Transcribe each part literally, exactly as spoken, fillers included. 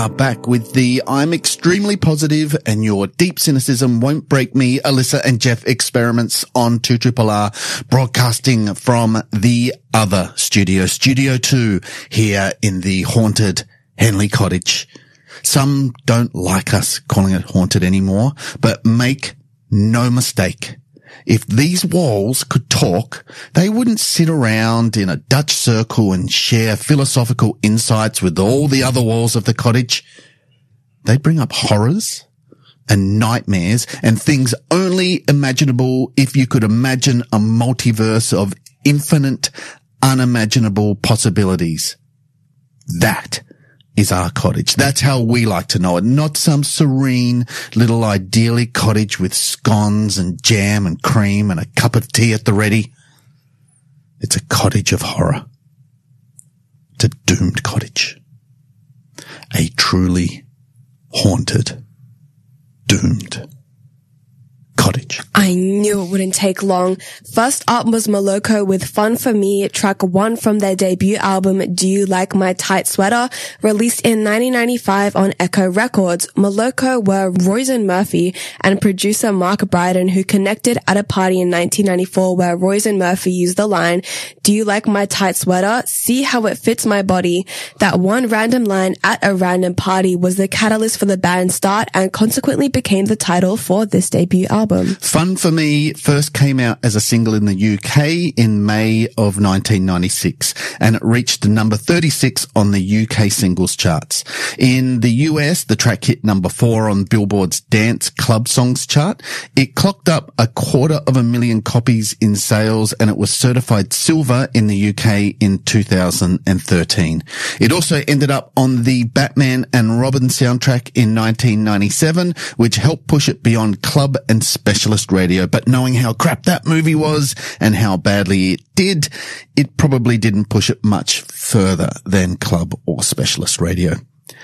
Are back with the I'm extremely positive and your deep cynicism won't break me, Alyssa and Jeff experiments on two R R, broadcasting from the other studio, Studio two, here in the haunted Henley Cottage. Some don't like us calling it haunted anymore, but make no mistake. If these walls could talk, they wouldn't sit around in a Dutch circle and share philosophical insights with all the other walls of the cottage. They'd bring up horrors and nightmares and things only imaginable if you could imagine a multiverse of infinite, unimaginable possibilities. That is our cottage. That's how we like to know it. Not some serene little idyllic cottage with scones and jam and cream and a cup of tea at the ready. It's a cottage of horror. It's a doomed cottage. A truly haunted, doomed cottage. I knew it wouldn't take long. First up was Moloko with Fun For Me, track one from their debut album, Do You Like My Tight Sweater? Released in nineteen ninety-five on Echo Records. Moloko were Roisin Murphy and producer Mark Bryden, who connected at a party in nineteen ninety-four where Roisin Murphy used the line, Do you like my tight sweater? See how it fits my body. That one random line at a random party was the catalyst for the band's start and consequently became the title for this debut album. Fun For Me first came out as a single in the U K in May of nineteen ninety-six, and it reached number thirty-six on the U K singles charts. In the U S, the track hit number four on Billboard's Dance Club Songs chart. It clocked up a quarter of a million copies in sales, and it was certified silver in the U K in two thousand thirteen. It also ended up on the Batman and Robin soundtrack in nineteen ninety-seven, which helped push it beyond club and specialist radio. But knowing how crap that movie was and how badly it did, it probably didn't push it much further than club or specialist radio.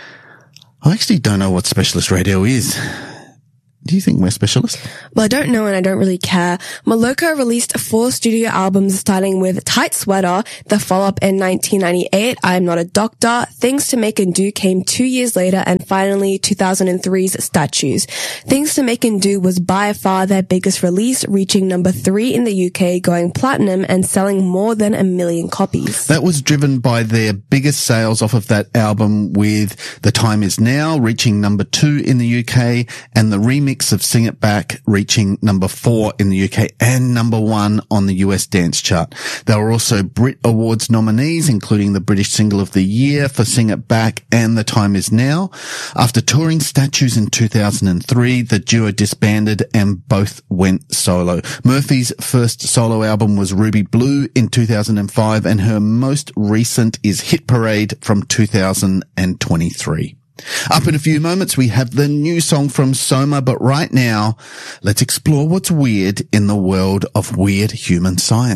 I actually don't know what specialist radio is. Do you think we're specialists? Well, I don't know and I don't really care. Moloko released four studio albums starting with Tight Sweater, the follow-up in nineteen ninety-eight, I'm Not a Doctor, Things to Make and Do came two years later, and finally two thousand three's Statues. Things to Make and Do was by far their biggest release, reaching number three in the U K, going platinum and selling more than a million copies. That was driven by their biggest sales off of that album, with The Time Is Now reaching number two in the U K and the remix of Sing It Back reaching number four in the U K and number one on the U S dance chart. They were also Brit Awards nominees, including the British Single of the Year for Sing It Back and The Time Is Now. After touring Statues in two thousand three, the duo disbanded and both went solo. Murphy's first solo album was Ruby Blue in two thousand five, and her most recent is Hit Parade from two thousand twenty-three. Up in a few moments, we have the new song from Soma, but right now, let's explore what's weird in the world of weird human science.